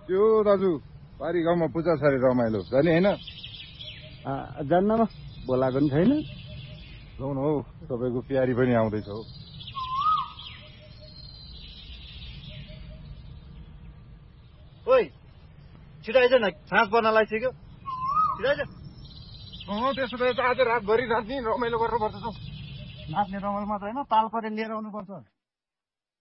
त्यो दाजु पारी गाउँमा पूजा छ अरे रमाइलो जाने होइन? जान्नमा बोलाएको नि छैन। जाउँ न हौ, तपाईँको प्यारी पनि आउँदैछ हौ। ओइ छिटो आइज न, साँझ पर्न लागिसक्यो। छिटो आइज। त्यसो भए त आज रातभरि नाच्ने रमाइलो गर्नुपर्छ। नाच्ने रमाइलो मात्र होइन, ताल परे लिएर आउनुपर्छ।